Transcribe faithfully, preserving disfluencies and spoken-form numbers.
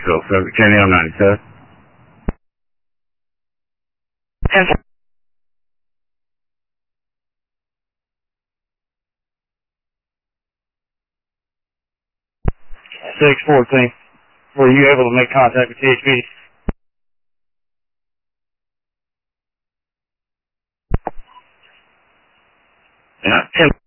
Cool. So Kenny on ninety-seven. ten six fourteen. Were you able to make contact with T H P? Yeah. ten